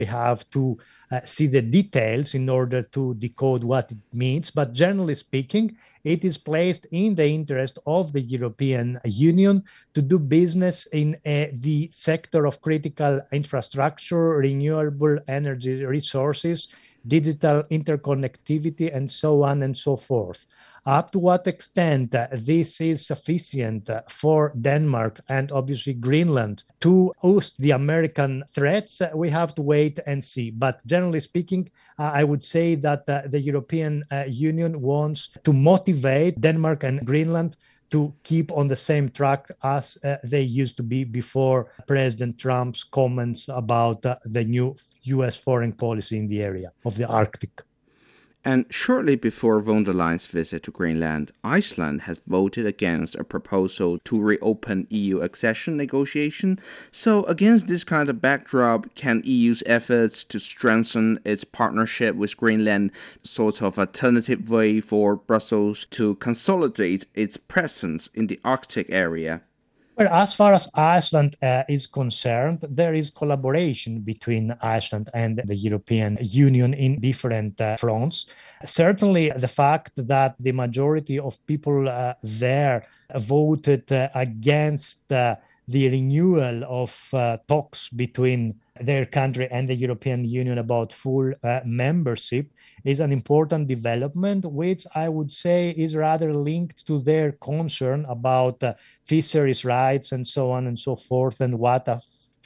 We have to see the details in order to decode what it means. But generally speaking, it is placed in the interest of the European Union to do business in the sector of critical infrastructure, renewable energy resources, digital interconnectivity, and so on and so forth. Up to what extent this is sufficient for Denmark and obviously Greenland to host the American threats, we have to wait and see. But generally speaking, I would say that the European Union wants to motivate Denmark and Greenland to keep on the same track as they used to be before President Trump's comments about the new US foreign policy in the area of the Arctic. And shortly before von der Leyen's visit to Greenland, Iceland has voted against a proposal to reopen EU accession negotiation. So against this kind of backdrop, can EU's efforts to strengthen its partnership with Greenland sort of alternative way for Brussels to consolidate its presence in the Arctic area? Well, as far as Iceland is concerned, there is collaboration between Iceland and the European Union in different fronts. Certainly, the fact that the majority of people there voted against the renewal of talks between their country and the European Union about full membership is an important development, which I would say is rather linked to their concern about fisheries rights and so on and so forth, and what a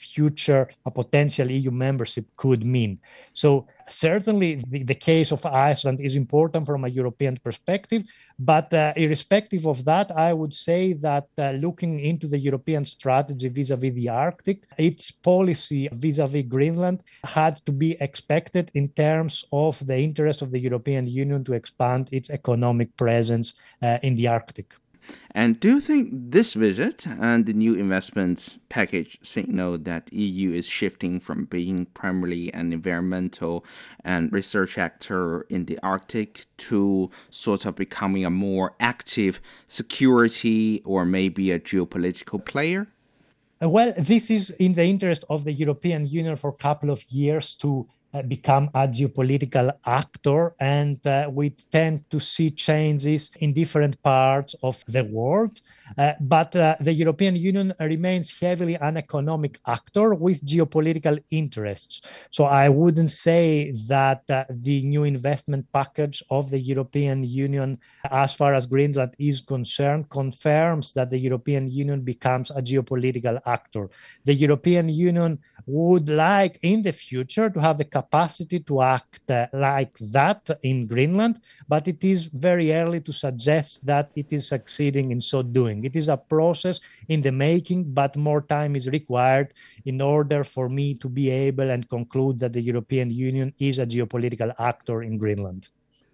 potential EU membership could mean. So certainly the case of Iceland is important from a European perspective, but irrespective of that, I would say that looking into the European strategy vis-à-vis the Arctic, its policy vis-à-vis Greenland had to be expected in terms of the interest of the European Union to expand its economic presence in the Arctic. And do you think this visit and the new investments package signal that EU is shifting from being primarily an environmental and research actor in the Arctic to sort of becoming a more active security or maybe a geopolitical player? Well, this is in the interest of the European Union for a couple of years to become a geopolitical actor, and we tend to see changes in different parts of the world. But the European Union remains heavily an economic actor with geopolitical interests. So I wouldn't say that the new investment package of the European Union, as far as Greenland is concerned, confirms that the European Union becomes a geopolitical actor. The European Union would like in the future to have the capacity to act like that in Greenland, but it is very early to suggest that it is succeeding in so doing. It is a process in the making, but more time is required in order for me to be able and conclude that the European Union is a geopolitical actor in Greenland.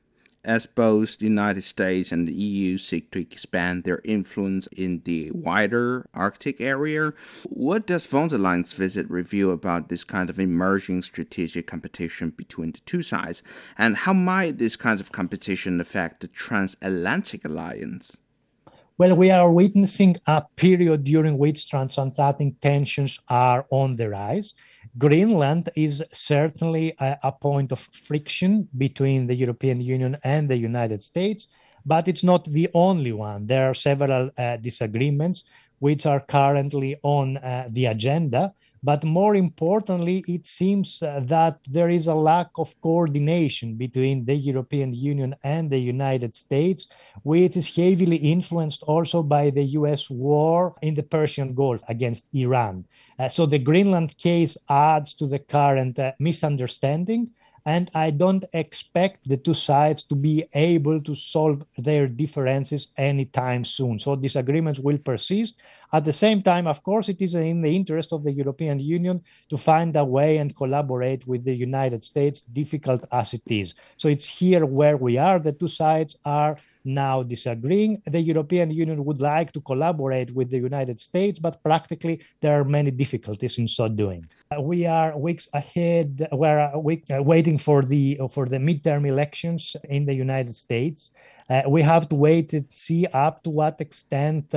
As both the United States and the EU seek to expand their influence in the wider Arctic area, what does von der Leyen's visit reveal about this kind of emerging strategic competition between the two sides, and how might this kind of competition affect the transatlantic alliance? Well, we are witnessing a period during which transatlantic tensions are on the rise. Greenland is certainly a point of friction between the European Union and the United States, but it's not the only one. There are several disagreements which are currently on the agenda. But more importantly, it seems that there is a lack of coordination between the European Union and the United States, which is heavily influenced also by the US war in the Persian Gulf against Iran. So the Greenland case adds to the current misunderstanding. And I don't expect the two sides to be able to solve their differences anytime soon. So disagreements will persist. At the same time, of course, it is in the interest of the European Union to find a way and collaborate with the United States, difficult as it is. So it's here where we are. The two sides are now disagreeing. The European Union would like to collaborate with the United States, but practically there are many difficulties in so doing. We are weeks ahead. We're waiting for the midterm elections in the United States. We have to wait and see up to what extent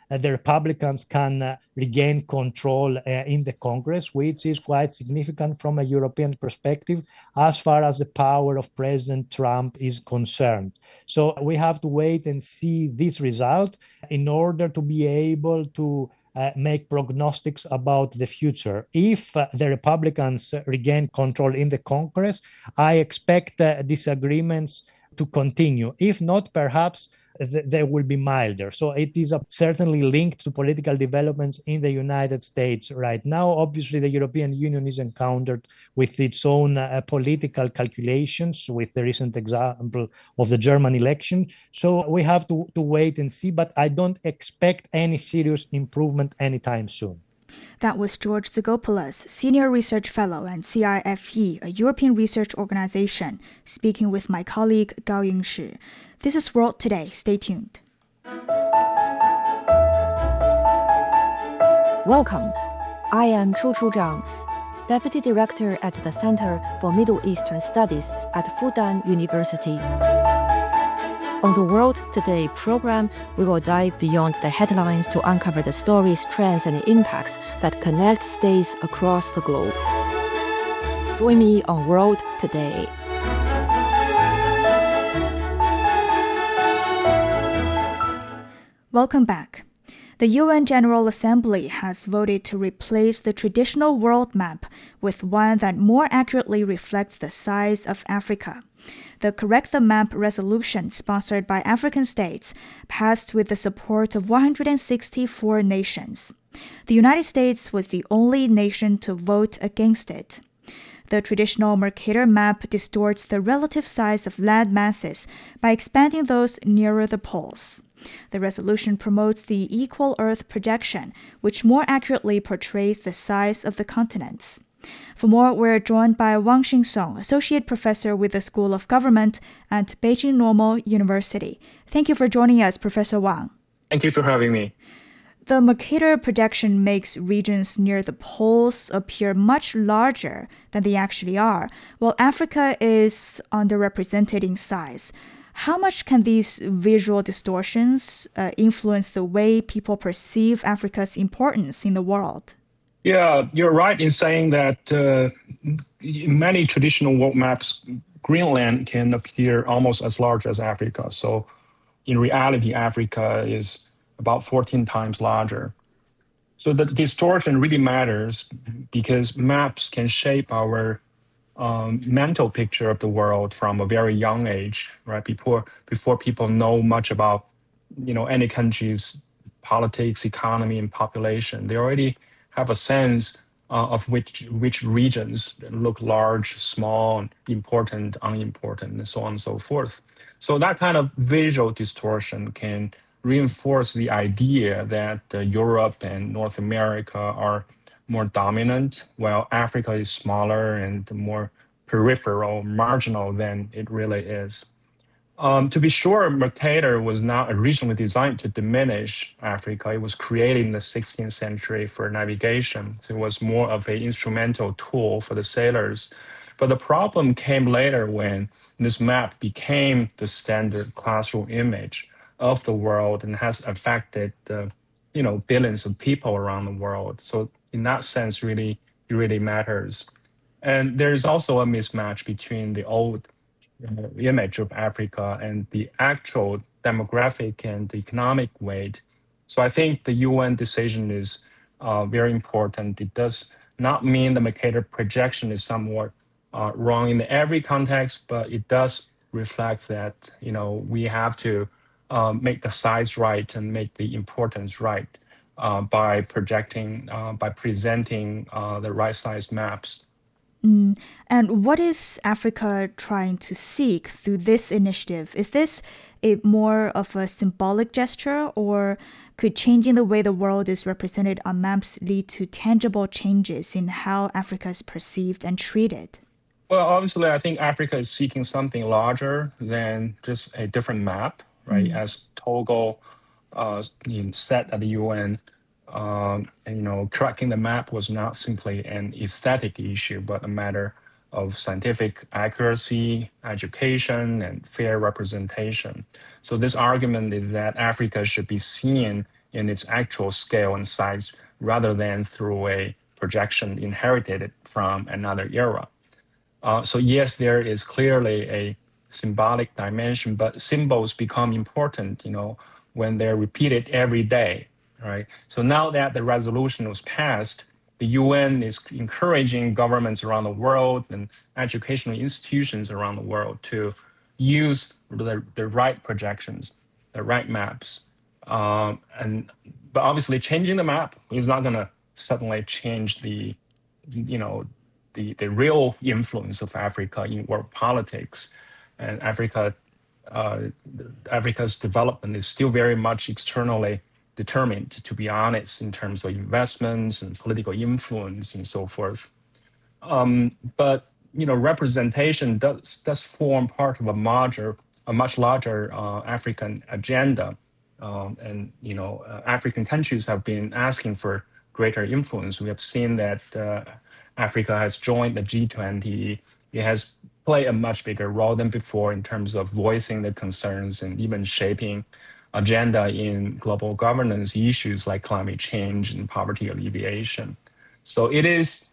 the Republicans can regain control in the Congress, which is quite significant from a European perspective as far as the power of President Trump is concerned. So we have to wait and see this result in order to be able to make prognostics about the future. If the Republicans regain control in the Congress, I expect disagreements to continue. If not, perhaps they will be milder. So it is certainly linked to political developments in the United States right now. Obviously, the European Union is encountered with its own political calculations, with the recent example of the German election. So we have to wait and see, but I don't expect any serious improvement anytime soon. That was George Zygopoulos, Senior Research Fellow at CIFE, a European research organization, speaking with my colleague Gao Yingshi. This is World Today. Stay tuned. Welcome. I am Chu Zhang, Deputy Director at the Center for Middle Eastern Studies at Fudan University. On the World Today program, we will dive beyond the headlines to uncover the stories, trends, and impacts that connect states across the globe. Join me on World Today. Welcome back. The UN General Assembly has voted to replace the traditional world map with one that more accurately reflects the size of Africa. The Correct the Map resolution, sponsored by African states, passed with the support of 164 nations. The United States was the only nation to vote against it. The traditional Mercator map distorts the relative size of land masses by expanding those nearer the poles. The resolution promotes the equal Earth projection, which more accurately portrays the size of the continents. For more, we're joined by Wang Xingsong, Associate Professor with the School of Government at Beijing Normal University. Thank you for joining us, Professor Wang. Thank you for having me. The Mercator projection makes regions near the poles appear much larger than they actually are, while Africa is underrepresented in size. How much can these visual distortions influence the way people perceive Africa's importance in the world? Yeah, you're right in saying that in many traditional world maps, Greenland can appear almost as large as Africa. So in reality, Africa is about 14 times larger. So the distortion really matters because maps can shape our mental picture of the world from a very young age, right? Before people know much about, any country's politics, economy, and population, they already have a sense of which regions look large, small, important, unimportant, and so on and so forth. So that kind of visual distortion can reinforce the idea that Europe and North America are more dominant, while Africa is smaller and more peripheral, marginal than it really is. To be sure, Mercator was not originally designed to diminish Africa. It was created in the 16th century for navigation. So it was more of an instrumental tool for the sailors. But the problem came later when this map became the standard classroom image of the world and has affected billions of people around the world. So in that sense, it really matters. And there's also a mismatch between the old image of Africa and the actual demographic and economic weight. So I think the UN decision is very important. It does not mean the Mercator projection is somewhat wrong in every context, but it does reflect that we have to make the size right and make the importance right by presenting the right size maps. And what is Africa trying to seek through this initiative? Is this more of a symbolic gesture, or could changing the way the world is represented on maps lead to tangible changes in how Africa is perceived and treated? Well, obviously, I think Africa is seeking something larger than just a different map, right? As Togo said at the UN, tracking the map was not simply an aesthetic issue, but a matter of scientific accuracy, education, and fair representation. So this argument is that Africa should be seen in its actual scale and size rather than through a projection inherited from another era. So yes, there is clearly a symbolic dimension, but symbols become important, when they're repeated every day, right? So now that the resolution was passed, the UN is encouraging governments around the world and educational institutions around the world to use the right projections, the right maps. But obviously changing the map is not going to suddenly change the real influence of Africa in world politics. And Africa's development is still very much externally determined, to be honest, in terms of investments and political influence and so forth. But representation does form part of a much larger African agenda, and African countries have been asking for greater influence. We have seen that Africa has joined the G20. It has played a much bigger role than before in terms of voicing the concerns and even shaping agenda in global governance issues like climate change and poverty alleviation. So it is,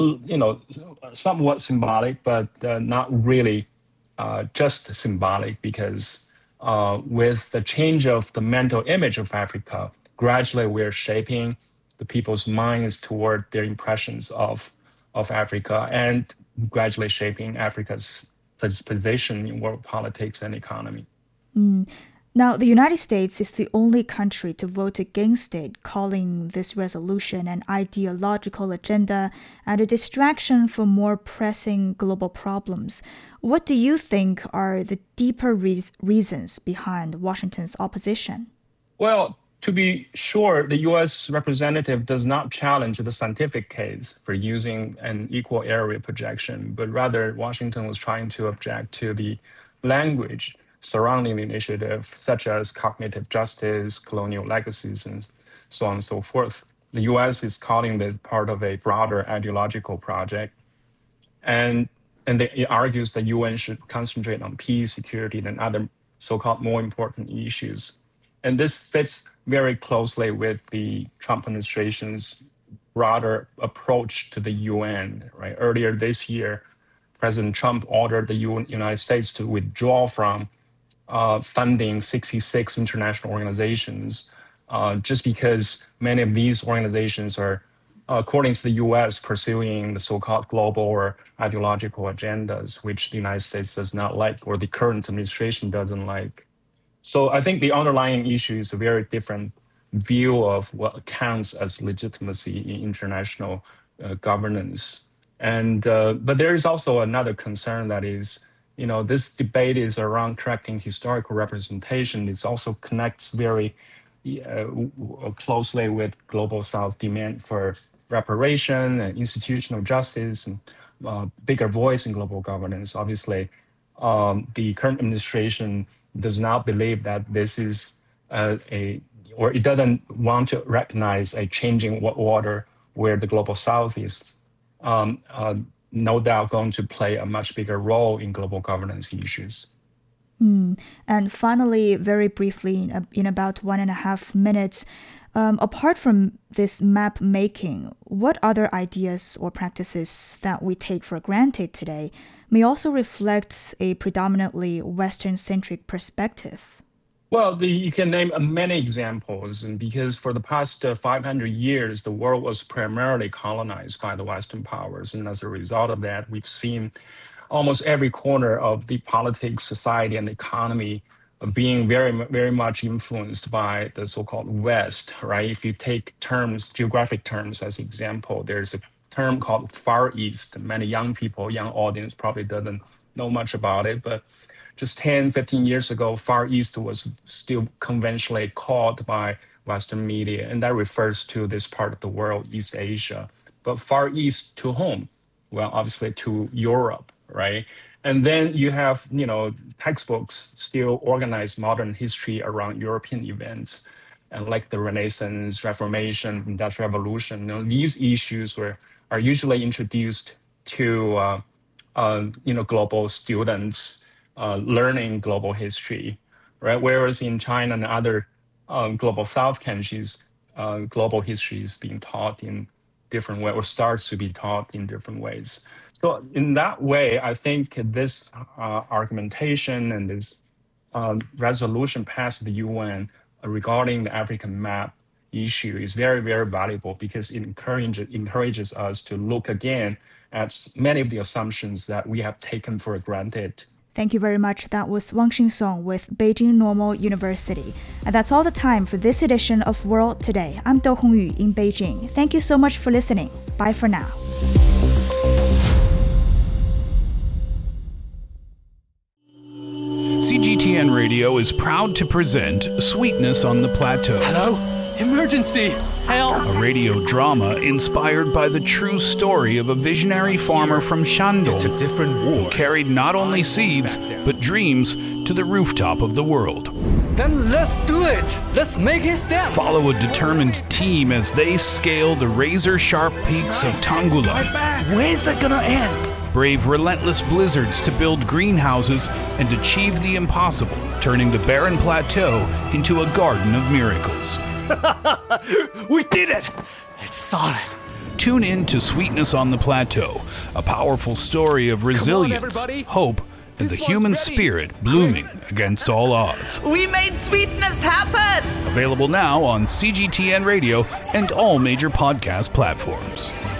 somewhat symbolic, but not really just symbolic, because with the change of the mental image of Africa, gradually we're shaping the people's minds toward their impressions of Africa, and gradually shaping Africa's position in world politics and economy. Now, the United States is the only country to vote against it, calling this resolution an ideological agenda and a distraction from more pressing global problems. What do you think are the deeper reasons behind Washington's opposition? Well, to be sure, the U.S. representative does not challenge the scientific case for using an equal area projection, but rather Washington was trying to object to the language surrounding the initiative, such as cognitive justice, colonial legacies, and so on and so forth. The U.S. is calling this part of a broader ideological project, and it argues that UN should concentrate on peace, security, and other so-called more important issues. And this fits very closely with the Trump administration's broader approach to the UN, right? Earlier this year, President Trump ordered the United States to withdraw from funding 66 international organizations, just because many of these organizations are, according to the US, pursuing the so-called global or ideological agendas, which the United States does not like, or the current administration doesn't like. So I think the underlying issue is a very different view of what counts as legitimacy in international governance. And but there is also another concern, that is, this debate is around correcting historical representation. It also connects very closely with Global South demand for reparation and institutional justice and bigger voice in global governance. Obviously, the current administration does not believe that this is or it doesn't want to recognize a changing order where the Global South is no doubt going to play a much bigger role in global governance issues. And finally, very briefly, in about 1.5 minutes, apart from this map making, what other ideas or practices that we take for granted today may also reflect a predominantly Western-centric perspective? Well, you can name many examples, and because for the past 500 years, the world was primarily colonized by the Western powers. And as a result of that, we've seen almost every corner of the politics, society, and economy being very, very much influenced by the so-called West, right? If you take geographic terms as example, there's a term called Far East. Many young audience probably doesn't know much about it, but just 10, 15 years ago, Far East was still conventionally called by Western media, and that refers to this part of the world, East Asia. But Far East to whom? Well, obviously to Europe, right? And then you have, textbooks still organize modern history around European events, and like the Renaissance, Reformation, Industrial Revolution. These issues are usually introduced to global students learning global history, right? Whereas in China and other global South countries, global history is being taught in different ways or starts to be taught in different ways. So in that way, I think this argumentation and this resolution passed the UN regarding the African map issue is very, very valuable because it encourages us to look again at many of the assumptions that we have taken for granted. Thank you very much. That was Wang Xingsong with Beijing Normal University. And that's all the time for this edition of World Today. I'm Dou Hongyu in Beijing. Thank you so much for listening. Bye for now. CGTN Radio is proud to present Sweetness on the Plateau. Hello? Emergency! Help! A radio drama inspired by the true story of a visionary farmer from Shandong. It's a different war. Who carried not only seeds, but dreams to the rooftop of the world. Then let's do it! Let's make it stand! Follow a determined team as they scale the razor-sharp peaks of Tangula. When's it gonna end? Brave relentless blizzards to build greenhouses and achieve the impossible, turning the barren plateau into a garden of miracles. We did it! It's solid. Tune in to Sweetness on the Plateau, a powerful story of resilience, hope, and the human spirit blooming against all odds. We made sweetness happen! Available now on CGTN Radio and all major podcast platforms.